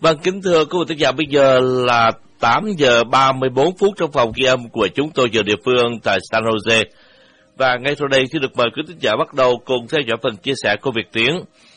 Vâng, kính thưa quý vị thính giả, bây giờ là 8 giờ 34 phút trong phòng ghi âm của chúng tôi giờ địa phương tại San Jose. Và ngay sau đây xin được mời quý thính giả bắt đầu cùng theo dõi phần chia sẻ của Việt Tiến.